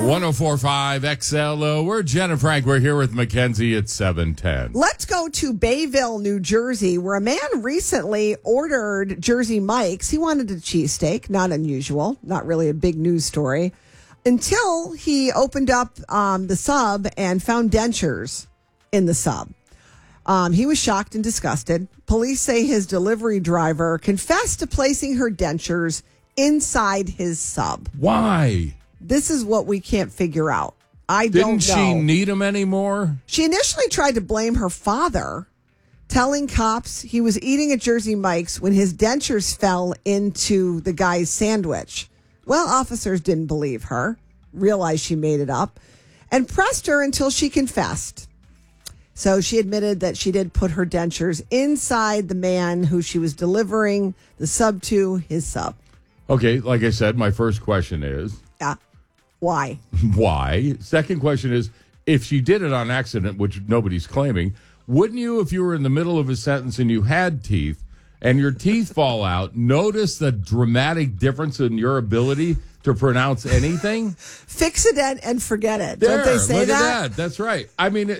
1045 XL. We're Jen and Frank. We're here with Mackenzie at 710. Let's go to Bayville, New Jersey, where a man recently ordered Jersey Mike's. He wanted a cheesesteak, not unusual, not really a big news story, until he opened up the sub and found dentures in the sub. He was shocked and disgusted. Police say his delivery driver confessed to placing her dentures inside his sub. Why? This is what we can't figure out. I don't know. Didn't she need them anymore? She initially tried to blame her father, telling cops he was eating at Jersey Mike's when his dentures fell into the guy's sandwich. Well, officers didn't believe her, realized she made it up, and pressed her until she confessed. So she admitted that she did put her dentures inside the man who she was delivering the sub to, his sub. Okay, like I said, my first question is... Why? Why? Second question is, if she did it on accident, which nobody's claiming, wouldn't you, if you were in the middle of a sentence and you had teeth and your teeth fall out, notice the dramatic difference in your ability to pronounce anything? Fix it and forget it. There, don't they say look that? At that? That's right. I mean,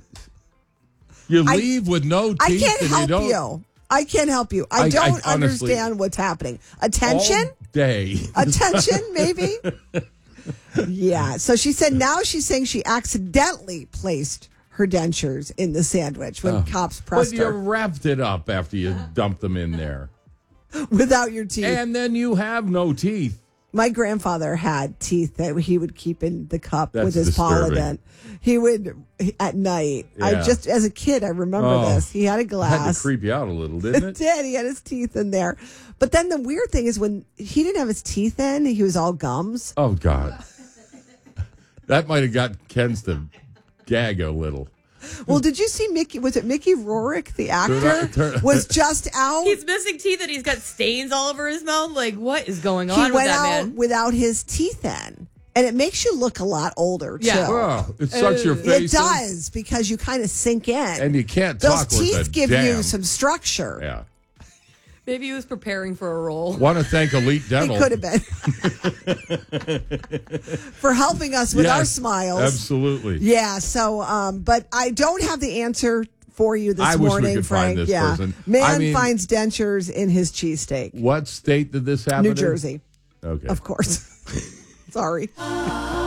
you leave with no teeth. I can't and help you. You. I can't help you. I don't honestly, understand what's happening. Attention? All day. Attention, maybe? Yeah. So she said now she's saying she accidentally placed her dentures in the sandwich when cops pressed her. But you her. wrapped it up after you dumped them in there. Without your teeth. And then you have no teeth. My grandfather had teeth that he would keep in the cup with his disturbing. Polident. He would, at night, Yeah. as a kid, I remember this. He had a glass. Had to creep you out a little, didn't it? It did. He had his teeth in there. But then the weird thing is when he didn't have his teeth in, he was all gums. Oh, God. That might have got Ken's to gag a little. Well, did you see Mickey? Was it Mickey Rourke, the actor, was just out? He's missing teeth and he's got stains all over his mouth. Like, what is going on He with went that out man? without his teeth in. And it makes you look a lot older, too. Yeah. Oh, it sucks your face. It does, because you kind of sink in. And you can't Those talk with teeth a give jam. you some structure. Yeah. Maybe he was preparing for a role. Want to thank Elite Dental. It could have been. For helping us with our Yes, smiles. Absolutely. Yeah, so, but I don't have the answer for you this I wish we morning, could Frank. find this yeah. person. Man I mean, finds dentures in his cheesesteak. What state did this happen New in? Jersey. Okay. Of course. Sorry.